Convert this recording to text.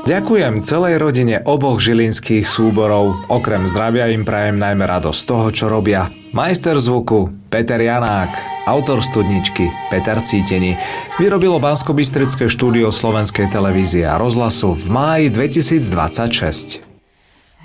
Ďakujem celej rodine oboch žilinských súborov. Okrem zdravia im prajem najmä radosť z toho, čo robia. Majster zvuku Peter Janák, autor studničky Peter Cítení, vyrobilo Banskobystrické štúdio Slovenskej televízie a rozhlasu v máji 2026.